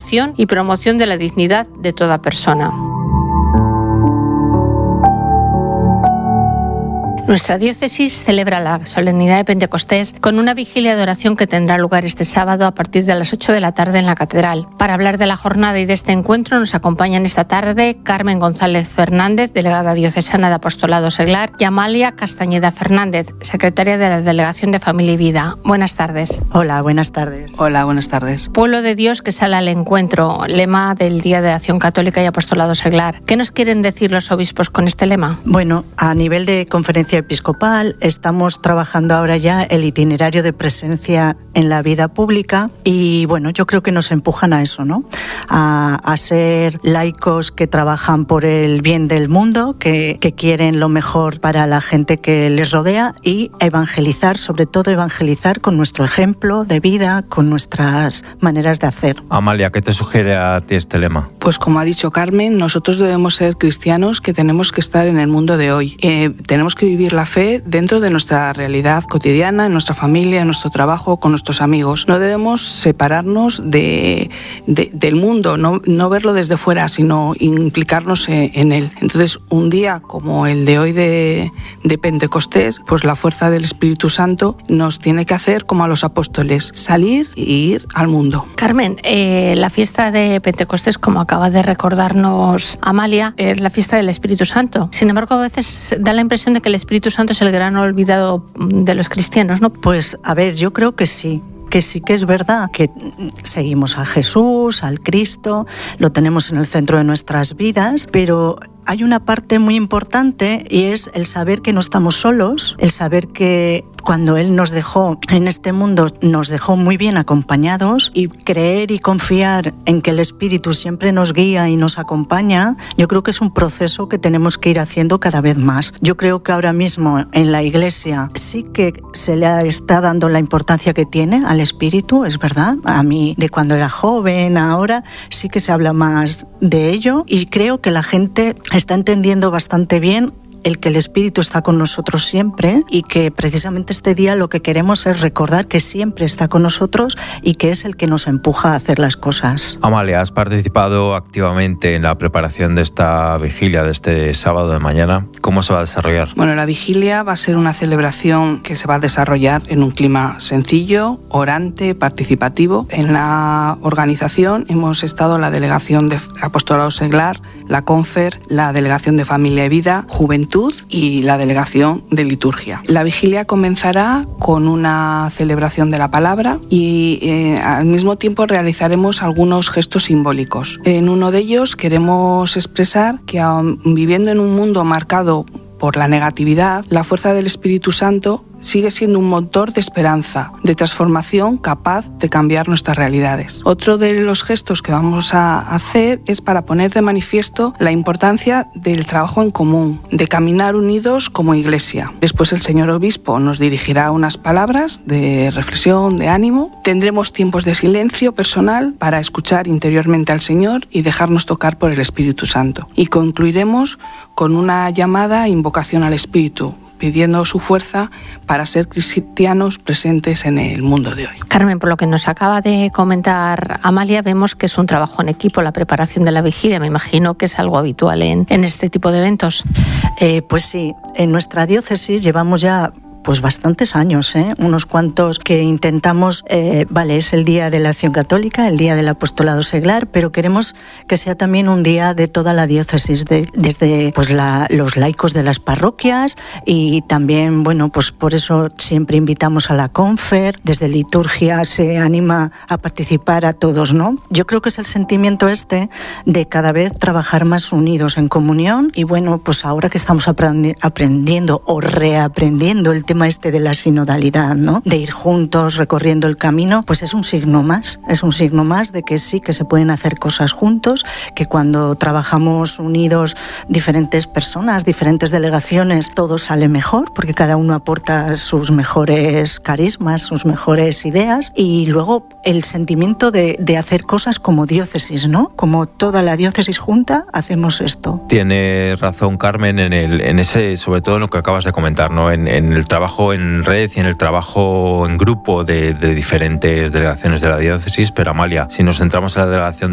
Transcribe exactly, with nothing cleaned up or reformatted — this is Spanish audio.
protección y promoción de la dignidad de toda persona. Nuestra diócesis celebra la solemnidad de Pentecostés con una vigilia de oración que tendrá lugar este sábado a partir de las ocho de la tarde en la catedral. Para hablar de la jornada y de este encuentro nos acompañan esta tarde Carmen González Fernández, delegada diocesana de Apostolado Seglar, y Amalia Castañeda Fernández, secretaria de la Delegación de Familia y Vida. Buenas tardes. Hola, buenas tardes. Hola, buenas tardes. Pueblo de Dios que sale al encuentro, lema del Día de Acción Católica y Apostolado Seglar. ¿Qué nos quieren decir los obispos con este lema? Bueno, a nivel de conferencia episcopal estamos trabajando ahora ya el itinerario de presencia en la vida pública y bueno, yo creo que nos empujan a eso, ¿no? A, a ser laicos que trabajan por el bien del mundo, que, que quieren lo mejor para la gente que les rodea y evangelizar, sobre todo evangelizar con nuestro ejemplo de vida, con nuestras maneras de hacer. Amalia, ¿qué te sugiere a ti este lema? Pues como ha dicho Carmen, nosotros debemos ser cristianos que tenemos que estar en el mundo de hoy. Eh, tenemos que vivir la fe dentro de nuestra realidad cotidiana, en nuestra familia, en nuestro trabajo, con nuestros amigos. No debemos separarnos de, de, del mundo, no, no verlo desde fuera, sino implicarnos en, en él. Entonces, un día como el de hoy de, de Pentecostés, pues la fuerza del Espíritu Santo nos tiene que hacer como a los apóstoles, salir e ir al mundo. Carmen, eh, la fiesta de Pentecostés, como acaba de recordarnos Amalia, es la fiesta del Espíritu Santo. Sin embargo, a veces da la impresión de que el Espíritu Santo es el gran olvidado de los cristianos, ¿no? Pues a ver, yo creo que sí. Que sí que es verdad que seguimos a Jesús, al Cristo, lo tenemos en el centro de nuestras vidas, pero hay una parte muy importante y es el saber que no estamos solos, el saber que cuando Él nos dejó en este mundo, nos dejó muy bien acompañados, y creer y confiar en que el Espíritu siempre nos guía y nos acompaña, yo creo que es un proceso que tenemos que ir haciendo cada vez más. Yo creo que ahora mismo en la Iglesia sí que se le está dando la importancia que tiene al Espíritu, es verdad. A mí, de cuando era joven, ahora sí que se habla más de ello, y creo que la gente está entendiendo bastante bien el que el Espíritu está con nosotros siempre, y que precisamente este día lo que queremos es recordar que siempre está con nosotros y que es el que nos empuja a hacer las cosas. Amalia, has participado activamente en la preparación de esta vigilia de este sábado de mañana. ¿Cómo se va a desarrollar? Bueno, la vigilia va a ser una celebración que se va a desarrollar en un clima sencillo, orante, participativo. En la organización hemos estado la Delegación de Apostolado Seglar, la Confer, la Delegación de Familia y Vida, Juventud y la Delegación de Liturgia. La vigilia comenzará con una celebración de la palabra y eh, al mismo tiempo realizaremos algunos gestos simbólicos. En uno de ellos queremos expresar que aun viviendo en un mundo marcado por la negatividad, la fuerza del Espíritu Santo sigue siendo un motor de esperanza, de transformación capaz de cambiar nuestras realidades. Otro de los gestos que vamos a hacer es para poner de manifiesto la importancia del trabajo en común, de caminar unidos como Iglesia. Después el señor obispo nos dirigirá unas palabras de reflexión, de ánimo. Tendremos tiempos de silencio personal para escuchar interiormente al Señor y dejarnos tocar por el Espíritu Santo. Y concluiremos con una llamada e invocación al Espíritu, pidiendo su fuerza para ser cristianos presentes en el mundo de hoy. Carmen, por lo que nos acaba de comentar Amalia, vemos que es un trabajo en equipo la preparación de la vigilia. Me imagino que es algo habitual en, en este tipo de eventos. Eh, pues sí, en nuestra diócesis llevamos ya pues bastantes años, ¿eh? Unos cuantos que intentamos, eh, vale, es el Día de la Acción Católica, el Día del Apostolado Seglar, pero queremos que sea también un día de toda la diócesis, de, desde pues la, los laicos de las parroquias, y también, bueno, pues por eso siempre invitamos a la Confer, desde Liturgia se anima a participar a todos, ¿no? Yo creo que es el sentimiento este de cada vez trabajar más unidos en comunión, y bueno, pues ahora que estamos aprendi- aprendiendo o reaprendiendo el tema este de la sinodalidad, ¿no? De ir juntos recorriendo el camino, pues es un signo más, es un signo más de que sí, que se pueden hacer cosas juntos, que cuando trabajamos unidos diferentes personas, diferentes delegaciones, todo sale mejor, porque cada uno aporta sus mejores carismas, sus mejores ideas, y luego el sentimiento de, de hacer cosas como diócesis, ¿no? Como toda la diócesis junta, hacemos esto. Tiene razón Carmen en, el, en ese, sobre todo en lo que acabas de comentar, ¿no? En, en el trabajo en red y en el trabajo en grupo de, de diferentes delegaciones de la diócesis. Pero Amalia, si nos centramos en la delegación